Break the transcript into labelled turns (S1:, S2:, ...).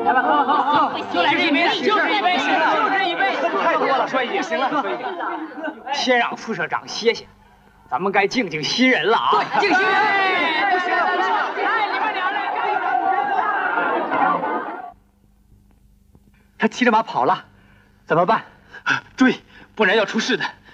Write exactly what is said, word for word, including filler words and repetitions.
S1: 来吧，好好好，就来这一杯，就这一杯，行了，就这一杯，
S2: 太多了，说一句，行了，说一句。
S3: 先让副社长歇歇，咱们该静静新人了啊！
S1: 对，静新人。不行了，哎，你们两人干一
S2: 他骑着马跑了，怎么办？追，不然要出事的。